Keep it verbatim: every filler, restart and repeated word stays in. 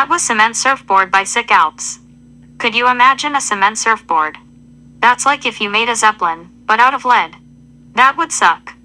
That was Cement Surfboard by Sick Alps. Could you imagine a cement surfboard? That's like if you made a Zeppelin, but out of lead. That would suck.